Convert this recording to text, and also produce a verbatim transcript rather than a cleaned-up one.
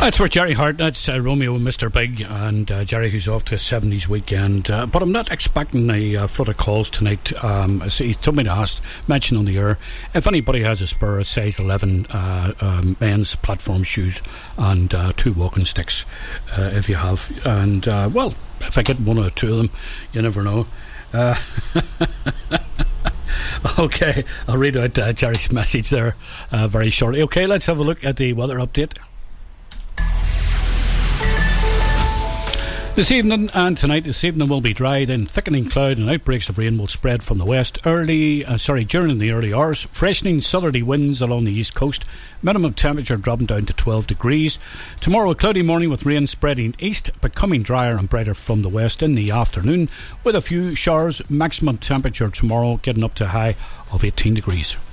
That's for Jerry Hart. That's uh, Romeo and Mister Big, and uh, Jerry, who's off to a seventies weekend. Uh, but I'm not expecting a uh, flood of calls tonight. Um, he told me to ask, mention on the air, if anybody has a spur of size eleven uh, um, men's platform shoes and uh, two walking sticks, uh, if you have. And, uh, well, if I get one or two of them, you never know. Uh, okay, I'll read out uh, Jerry's message there uh, very shortly. Okay, let's have a look at the weather update. This evening and tonight, this evening will be dry, then thickening cloud and outbreaks of rain will spread from the west early, uh, sorry, during the early hours. Freshening southerly winds along the east coast. Minimum temperature dropping down to twelve degrees. Tomorrow, a cloudy morning with rain spreading east, becoming drier and brighter from the west in the afternoon, with a few showers. Maximum temperature tomorrow getting up to a high of eighteen degrees.